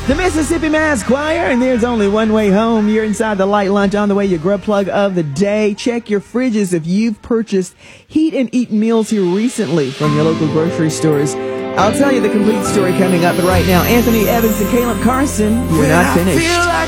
The Mississippi Mass Choir, and there's only one way home. You're inside the Light Lunch. On the way, your grub plug of the day. Check your fridges if you've purchased Heat and Eat meals here recently from your local grocery stores. I'll tell you the complete story coming up, but right now, Anthony Evans and Caleb Carson, you're not finished.